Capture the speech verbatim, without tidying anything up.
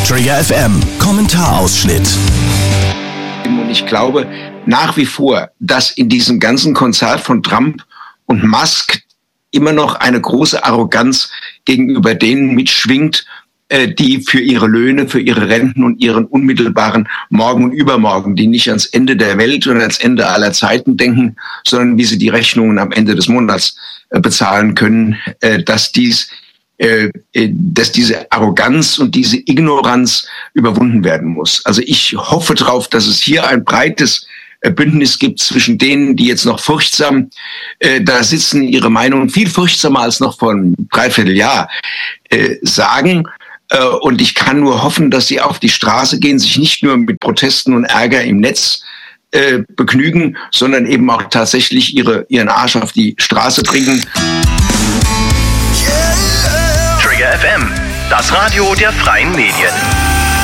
Trigger F M, Kommentarausschnitt. Und ich glaube nach wie vor, dass in diesem ganzen Konzert von Trump und Musk immer noch eine große Arroganz gegenüber denen mitschwingt, die für ihre Löhne, für ihre Renten und ihren unmittelbaren Morgen und Übermorgen, die nicht ans Ende der Welt oder ans Ende aller Zeiten denken, sondern wie sie die Rechnungen am Ende des Monats bezahlen können, dass dies, dass diese Arroganz und diese Ignoranz überwunden werden muss. Also ich hoffe darauf, dass es hier ein breites Bündnis gibt zwischen denen, die jetzt noch furchtsam äh, da sitzen, ihre Meinung viel furchtsamer als noch vor einem Dreivierteljahr äh, sagen. Äh, und ich kann nur hoffen, dass sie auf die Straße gehen, sich nicht nur mit Protesten und Ärger im Netz äh, begnügen, sondern eben auch tatsächlich ihre, ihren Arsch auf die Straße bringen. Trigger F M, das Radio der freien Medien.